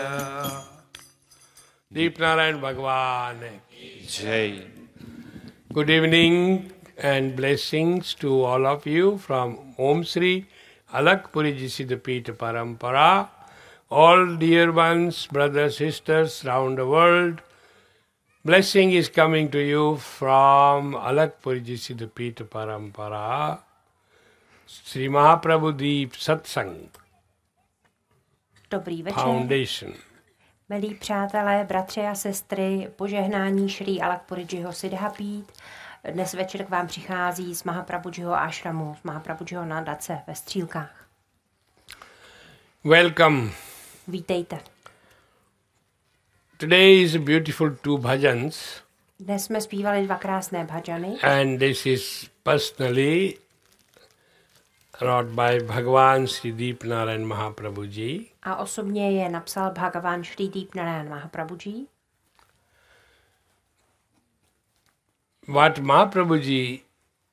Deep Narayan Bhagwan ki Jai. Good evening and blessings to all of you from Om Sri Alakpuri Ji Siddhapita Parampara. All dear ones, brothers, sisters round the world, blessing is coming to you from Alakpuri Ji Siddhapita Parampara, Sri Mahaprabhu Deep Satsang Dobrý večer, Foundation. milí přátelé, bratři a sestry, požehnání Šrí Alakpurijiho Siddhapít. Dnes večer k vám přichází z Mahaprabhujiho ášramu, z Mahaprabhujiho nadace ve Střílkách. Welcome. Vítejte. Today is beautiful two bhajans, Dnes jsme zpívali dva krásné bhajany and this is personally wrote by Bhagavan Sri Deep Narayan Mahaprabhu Ji. a osobně je napsal Bhagavan Sri Deep Narayan Mahaprabhuji. What Mahaprabhu Ji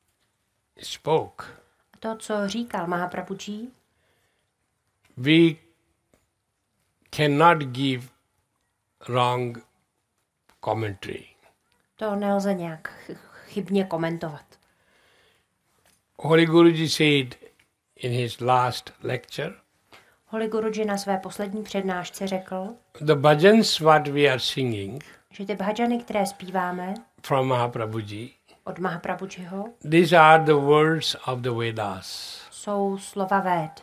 spoke, To, co říkal Mahaprabhuji, we cannot give wrong commentary. to nelze nějak chybně komentovat. Holy Guruji said in his last lecture, Holy Guruji na své poslední přednášce řekl, the bhajans what we are singing že ty bhajany, které zpíváme from Mahaprabhu Ji, od Mahaprabhujiho, these are the words of the Vedas. jsou slova Véd.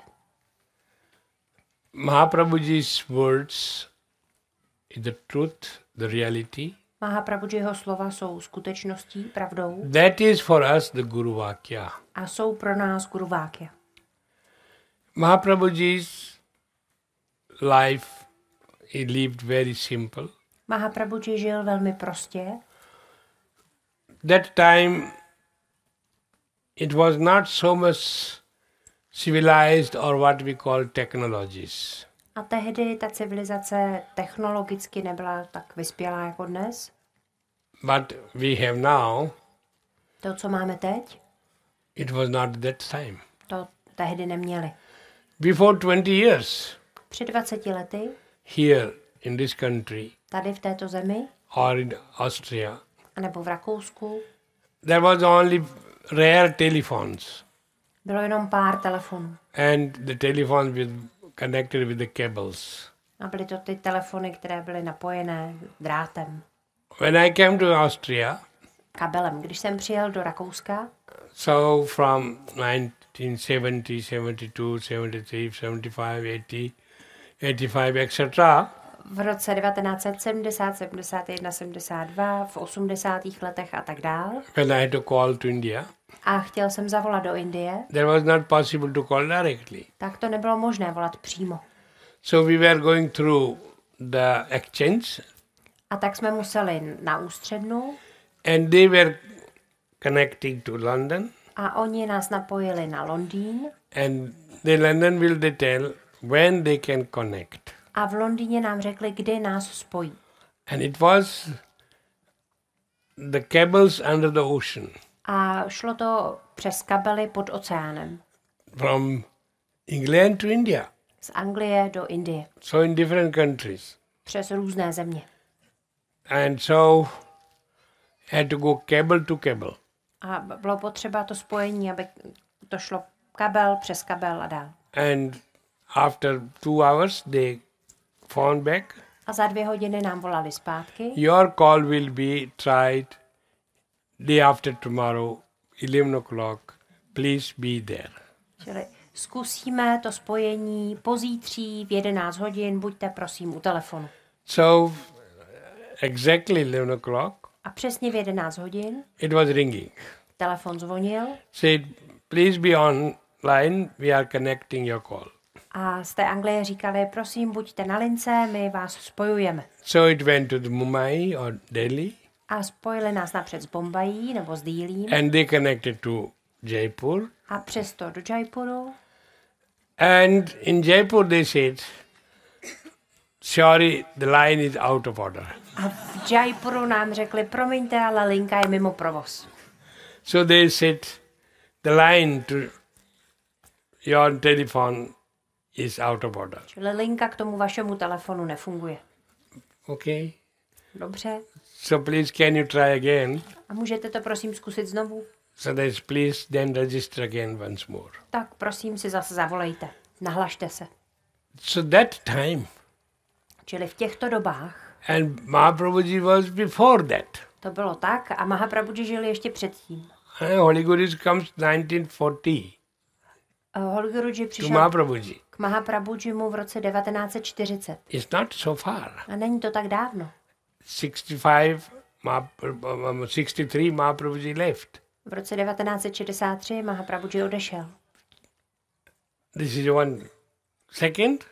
Mahaprabhu Ji's words is the truth, the reality. Mahaprabhujiho slova jsou skutečností, pravdou That is for us the Guru Vakya. a jsou pro nás Guru Vákya. Mahaprabhu Ji's life, he lived very simple. Mahaprabhuji žil velmi prostě. That time it was not so much civilized or what we call technologies. A tehdy ta civilizace technologicky nebyla tak vyspělá jako dnes. But we have now, To, co máme teď, it was not that time. to tehdy neměli. Before 20 years, Před 20 lety, here in this country tady v této zemi, or in Austria, anebo v Rakousku, there was only rare telephones. bylo jenom pár telefonů. And the telephones with connected with the cables. A byly to ty telefony, které byly napojené drátem, When I came to Austria, kabelem. Když jsem přijel do Rakouska, so from 1970, 72, 73, 75, 80, 85, etc., v roce 1970, 71, 72, v 80. letech a tak dál. when I had to call to India, A chtěl jsem zavolat do Indie, there was not possible to call directly. tak to nebylo možné volat přímo. So we were going through the exchange, A tak jsme museli na ústřednu and they were connecting to London, a oni nás napojili na Londýn and the London will they tell when they can connect. a v Londýně nám řekli, kdy nás spojí. And it was the cables under the ocean. A šlo to přes kabely pod oceánem. From England to India. Z Anglie do Indie. So in different countries. Přes různé země. And so had to go cable to cable. A bylo potřeba to spojení, aby to šlo kabel přes kabel a dál. And after 2 hours they phone back. A za 2 hodiny nám volali zpátky. Your call will be tried day after tomorrow, 11 o'clock. Please be there. Čili zkusíme to spojení pozítří v 11 hodin, buďte prosím u telefonu. So exactly 11 o'clock, A přesně v 11 hodin it was ringing. telefon zvonil Said, please be online, we are connecting your call. a z té Anglie říkali, prosím, buďte na lince, my vás spojujeme. So it went to the Mumbai or Delhi, A spojili nás napřed s Bombají nebo s Dílím and they connected to Jaipur. a přesto do Jaipuru. And in Jaipur they said, sorry, the line is out of order. A v Jaipuru nám řekli, promiňte, ale linka je mimo provoz. So they said, the line to your telephone is out of order. Čili linka k tomu vašemu telefonu nefunguje. Okay? Dobře. So please can you try again? A můžete to prosím zkusit znovu? So that please then register again once more. Tak prosím si zase zavolejte. Nahlašte se. So that time, Čili v těchto dobách and Mahaprabhuji was before that. to bylo tak a Mahaprabhuji žil ještě předtím. Holy Guru comes 1940 Holy Guruji to přišel Mahaprabhuji. k Mahaprabhujimu v roce 1940. It's not so far. A není to tak dávno. 63 Mahaprabhuji left. V roce 1963 Mahaprabhuji odešel. This is one. Second,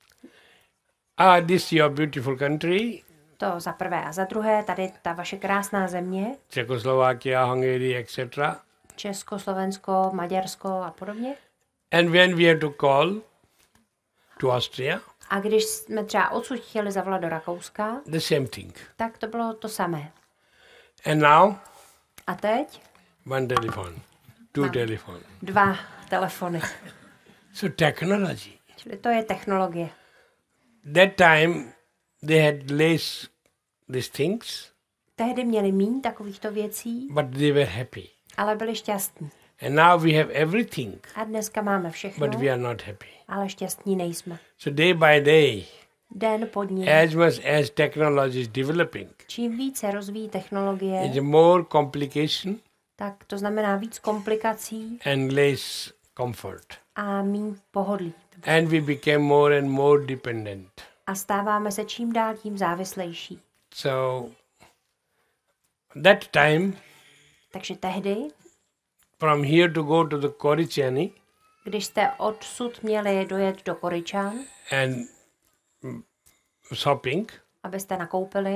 this your beautiful country, To za prvé. A za druhé, tady ta vaše krásná země, Czechoslovakia, Hungary, etc. Česko, Slovensko, Maďarsko a podobně. And when we had to call to Austria, A když jsme třeba odsud chtěli zavolat do Rakouska, the same thing. tak to bylo to samé. And now, A teď one telephone, two telephone. 2 telefony. So technology. Čili to je technologie. That time, they had less these things, Tehdy měli míň takovýchto věcí, but they were happy. ale byli šťastní. And now we have everything, A dneska máme všechno, but we are not happy. ale šťastní nejsme. So day by day, Den po dní, as much as technology is developing, čím více rozvíjí technologie, it's more complication tak to znamená víc komplikací and less comfort. a míň pohodlí. And we became more and more dependent. A stáváme se čím dál tím závislejší. So that time, Takže tehdy, from here to go to the Korichani když jste odsud měli dojet do Koričan, and shopping abyste nakoupili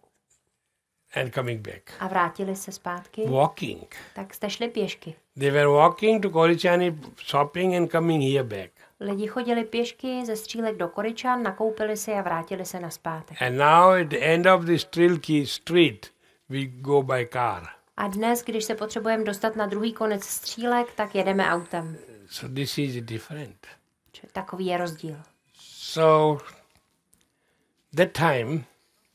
and coming back, a vrátili se zpátky, walking. tak jste šli pěšky. They were walking to Korichani, shopping and coming here back. Lidi chodili pěšky ze Střílek do Koričan, nakoupili si a vrátili se nazpátek. And now at the end of the Strilki street, we go by car. A dnes, když se potřebujeme dostat na druhý konec Střílek, tak jedeme autem. So this is different. Čili takový je rozdíl. So that time,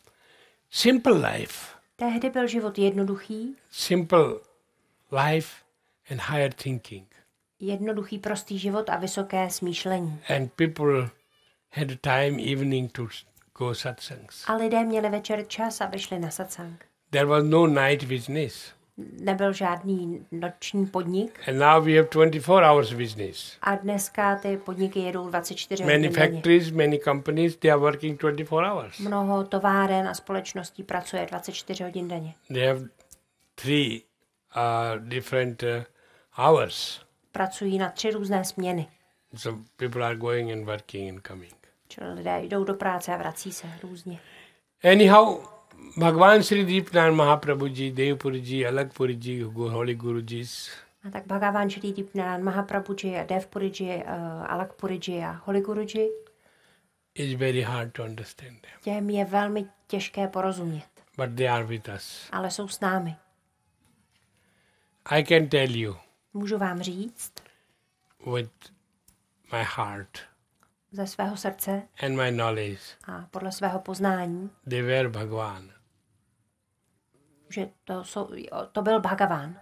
simple life, Tehdy byl život jednoduchý, simple life and higher thinking. jednoduchý prostý život a vysoké smýšlení. And people had time evening to go satsangs. A lidé měli večer čas, aby šli na satsang. There was no night business. Nebyl žádný noční podnik And now we have 24 hours business. a dneska ty podniky jedou 24 Many hodin denně. factories, many companies, they are working 24 hours. Mnoho továren a společností pracuje 24 hodin denně. They have 3 different hours. Pracují na 3 různé směny. So people are going and working and coming. Čili lidé jdou do práce a vrací se různě. Anyhow, Bhagavan Sri Deepnand Mahaprabhuji, Devpuriji, Alakpuriji, Holy Gurujis, A tak Bhagavan Shri Deepnand, Mahaprabhuji, Devpuriji, Alakpuriji a Holy Guruji, is very hard to understand them. těm je velmi těžké porozumět, But they are with us. ale jsou s námi. I can tell you Můžu vám říct with my heart ze svého srdce and my knowledge, a podle svého poznání, they were Bhagavan. že to byl Bhagavan.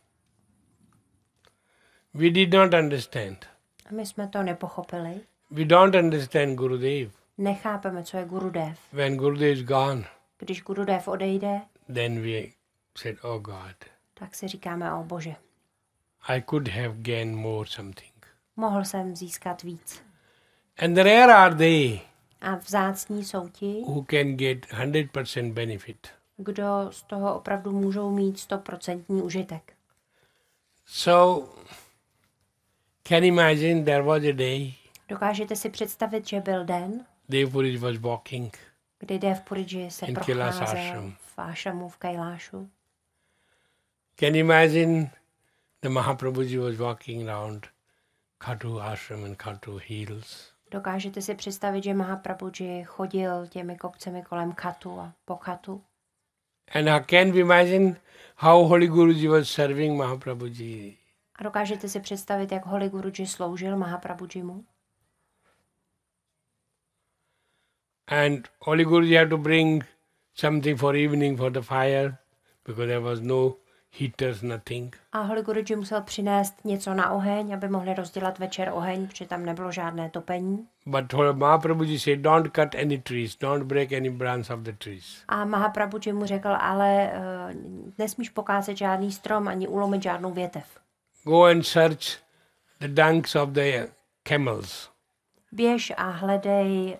We did not understand. A my jsme to nepochopili. We don't understand Gurudev. Nechápeme, co je Gurudev. When Gurudev is gone, Když Gurudev odejde, then we said, oh God, tak si říkáme, o Bože, I could have gained more something. mohl jsem získat víc. And rare are they A vzácní jsou ti, who can get 100% benefit. kdo z toho opravdu můžou mít 100% užitek. So, can you imagine there was a day Dokážete si představit, že byl den, Devpuri was walking kdy Devpuriji se In Kailash procházel ashram. v ášramu v Kailášu. Can you imagine the Mahaprabhuji was walking around Khatu ashram and Khatu hills? Dokážete si představit, že Mahaprabhuji chodil těmi kopcemi kolem Khatu a po Khatu? And can we imagine how Holy Guruji was serving Mahaprabhuji? A dokážete si představit, jak Holy Guruji sloužil Mahaprabhujimu? And Holy Guruji had to bring something for evening for the fire, because there was no heaters, nothing. A Holy Guruji musel přinést něco na oheň, aby mohli rozdělat večer oheň, protože tam nebylo žádné topení. But Mahaprabhuji said, don't cut any trees, don't break any branch of the trees. A Mahaprabhuji mu řekl, ale nesmíš pokácet žádný strom ani ulomit žádnou větev. Go and search the dunks of the camels. Běž a hledej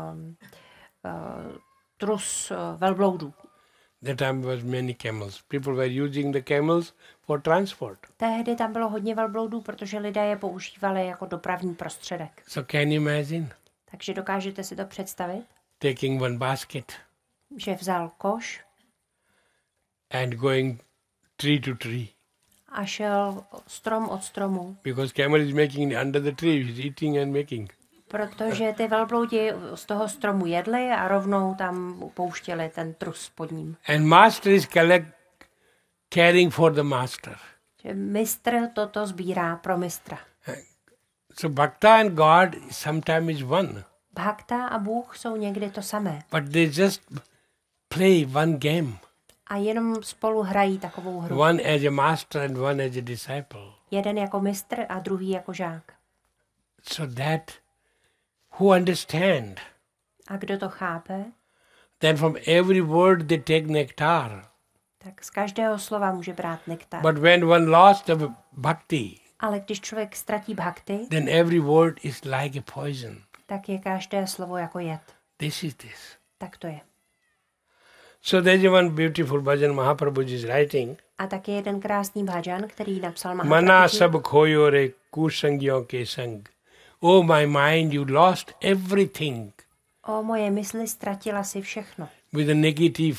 trus velbloudů. That time was many camels. People were using the camels for transport. Tehdy tam bylo hodně velbloudů, protože lidé je používali jako dopravní prostředek. So can you imagine Takže dokážete si to představit, taking one basket že vzal koš and going tree to tree? a šel strom od stromu, Because camel is making under the tree, he's eating and making. protože ty velbloudi z toho stromu jedli a rovnou tam pouštěli ten trus pod ním. And master is caring for the master. Že mistr toto sbírá pro mistra. So Bhakta and God sometimes is one. Bhakta a Bůh jsou někdy to samé. But they just play one game. A jenom spolu hrají takovou hru. One as a master and one as a disciple. Jeden jako mistr a druhý jako žák. So that who understand, A kdo to chápe, then from every word they take nectar. tak z každého slova může brát nektar. But when one lost the bhakti, Ale když člověk ztratí bhakti, then every word is like a poison. tak je každé slovo jako jed. This is this. Tak to je. So there's one beautiful bhajan Mahaprabhuji is writing. A tak je jeden krásný bhajan, který napsal Mana Mahaprabhuji. sab khoyo re kusangyo ke sang. Oh my mind, you lost everything O moje mysli, ztratila si všechno with a negative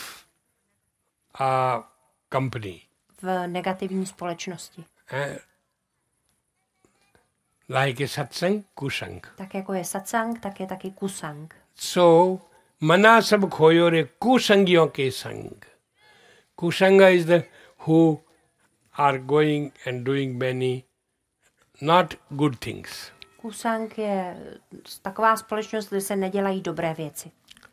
company. v negativní společnosti. Like a satsang, kusang. Tak jako je satsang, tak je taky kusang. So, mana sab khoyo re kusangyo ke sang. Kusanga is the who are going and doing many not good things. Kusang je taková společnost, kde se nedělají dobré věci.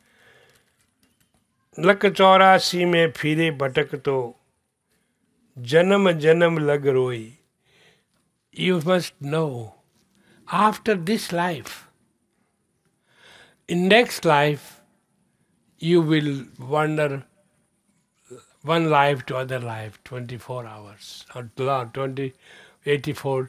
Luck 84 में फिरे भटक तो जन्म जन्म लग रोई. You must know, after this life, in next life, you will wander one life to other life, 24 hours, or 84,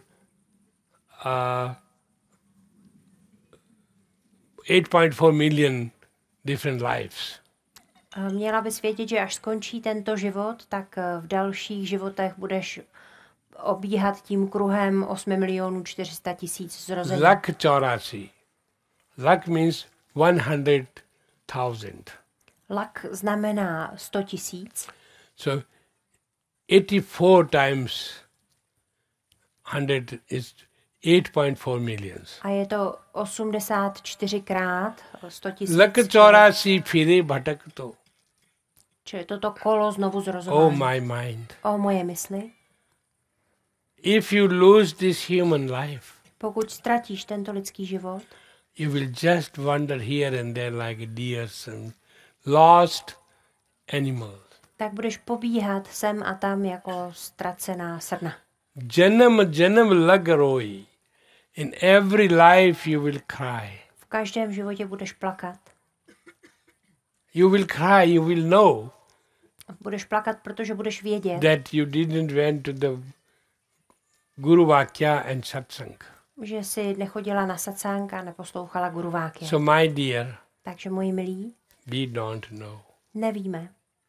8.4 million different lives. Měla bys vědět, že až skončí tento život, tak v dalších životech budeš obíhat tím kruhem 8 milionů 400 tisíc zrození. Lakh 84. Lakh means 100,000. Lak znamená 100 tisíc. So 84 times 100 is 8.4 millions. A je to 84 krát 100 tisíc. Lakh 84 फिरे भटक तो. Čili toto kolo znovu zrozování. Oh my mind. O moje mysli. If you lose this human life, Pokud ztratíš tento lidský život, you will just wander here and there like deers and lost animals. tak budeš pobíhat sem a tam jako ztracená srna. Janam janam lag roi. In every life you will cry. V každém životě budeš plakat. You will cry, you will know Budeš plakat, protože budeš vědět, that you didn't went to the Guru Vakya and Satsang. že jsi nechodila na satsang a neposlouchala guruváky. So my dear, Takže moji milí, we don't know nevíme,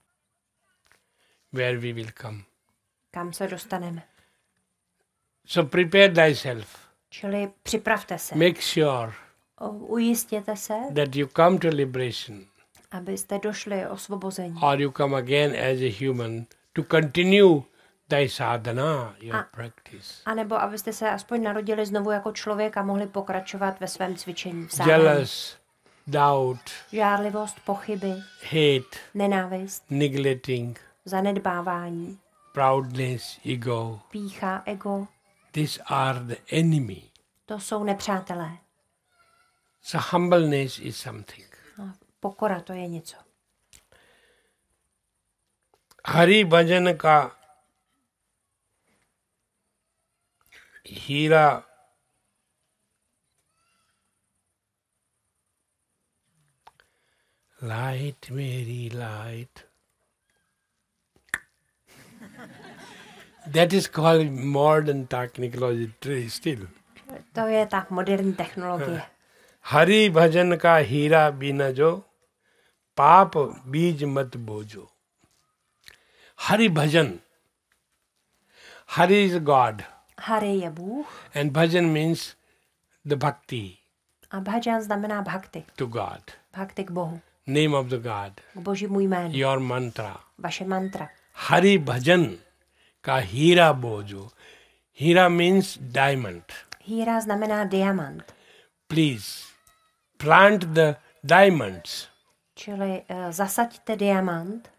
where we will come. kam se dostaneme. So prepare thyself. Čili připravte se. Make sure Ujistěte se, that you come to liberation abyste došli osvobození. or you come again as a human to continue thy sadhana, your practice. A nebo abyste se aspoň narodili znovu jako člověk a mohli pokračovat ve svém cvičení. V sadhaně. Jealous, doubt, Žárlivost, pochyby, hate, nenávist, neglecting, zanedbávání, proudness, ego. pýcha, ego. These are the enemy. To jsou nepřátelé. So humbleness is something. Pokora, to je něco. Hari भजन का हीरा लाइट मेरी light that is called modern technology still. To je ta moderní technologie. Hari भजन का हीरा बिना जो पाप बीज मत बोझो. Hari bhajan. Hari is God. Hari je Bůh. And bhajan means the bhakti. A bhajan znamená bhakti. To God. Bhakti k Bohu. Name of the God. K Božímu jménu. Your mantra. Vaše mantra. Hari bhajan ka hira bojo. Hira means diamond. Híra znamená diamant. Please plant the diamonds. Čili zasaďte diamant.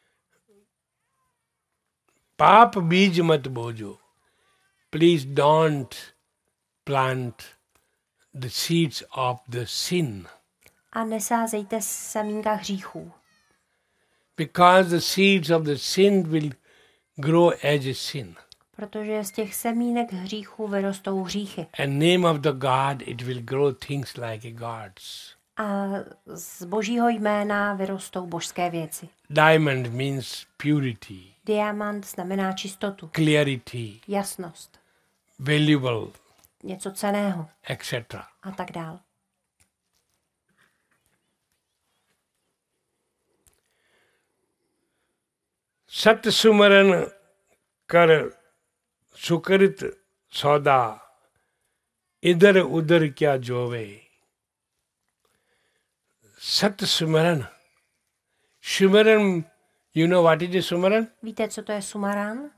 Paap bij mat bojo. Please don't plant the seeds of the sin. A nesázejte semínka hříchů. Because the seeds of the sin will grow as a sin. Protože z těch semínek hříchů vyrostou hříchy. And name of the God, it will grow things like gods. A z Božího jména vyrostou božské věci. Diamond means purity. Diamant znamená čistotu. Clarity. Jasnost. Valuable. Něco cenného. Etc. A tak dál. सत सुमरन कर सुकृत सौदा इधर उधर क्या जोवे. Sat Sumaran. Sumaran, you know what is a Sumaran? Víte, co to je sumaran?